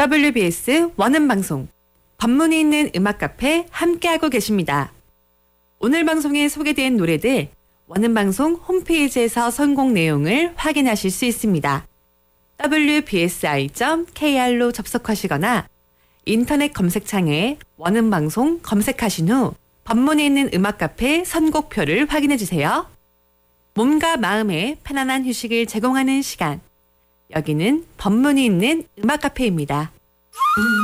WBS 원음방송 법문이 있는 음악 카페 함께하고 계십니다. 오늘 방송에 소개된 노래들 원음방송 홈페이지에서 선곡 내용을 확인하실 수 있습니다. wbsi.kr로 접속하시거나 인터넷 검색창에 원음방송 검색하신 후 법문이 있는 음악 카페 선곡표를 확인해 주세요. 몸과 마음에 편안한 휴식을 제공하는 시간. 여기는 법문이 있는 음악 카페입니다.